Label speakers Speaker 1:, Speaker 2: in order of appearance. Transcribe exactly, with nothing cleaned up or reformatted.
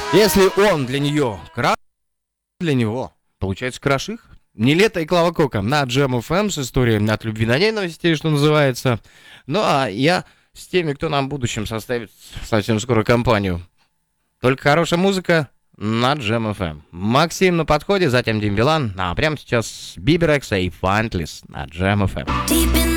Speaker 1: Если он для нее краш, для него получается краших. Не лето и Клава Кока на Джем эф эм с историей от любви на ненависти, что называется. Ну а я с теми, кто нам в будущем составит совсем скоро компанию. Только хорошая музыка на Джем эф эм. Максим на подходе, затем Дим Билан, а прямо сейчас Биберекс и Фантлис на Джем эф эм.